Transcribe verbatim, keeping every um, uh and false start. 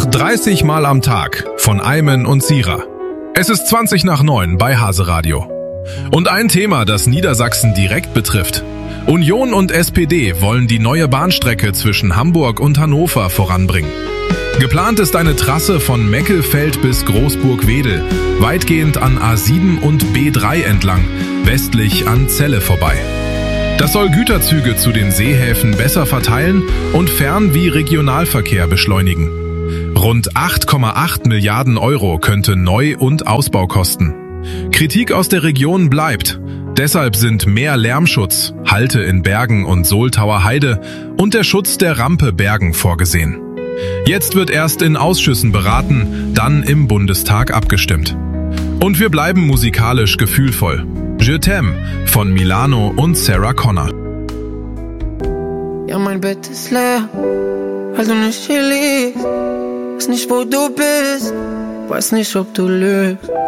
noch dreißig Mal am Tag von Ayman und Sira. Es ist zwanzig nach neun bei Hase Radio. Und ein Thema, das Niedersachsen direkt betrifft. Union und S P D wollen die neue Bahnstrecke zwischen Hamburg und Hannover voranbringen. Geplant ist eine Trasse von Meckelfeld bis Großburg-Wedel, weitgehend an A sieben und B drei entlang, westlich an Celle vorbei. Das soll Güterzüge zu den Seehäfen besser verteilen und Fern- wie Regionalverkehr beschleunigen. Rund acht Komma acht Milliarden Euro könnte Neu- und Ausbau kosten. Kritik aus der Region bleibt. Deshalb sind mehr Lärmschutz, Halte in Bergen und Soltauer Heide und der Schutz der Rampe Bergen vorgesehen. Jetzt wird erst in Ausschüssen beraten, dann im Bundestag abgestimmt. Und wir bleiben musikalisch gefühlvoll. Je t'aime von Milano und Sarah Connor. Ja, mein Bett ist leer, weil du nicht hier liegst. Weiß nicht, wo du bist, weiß nicht, ob du lügst.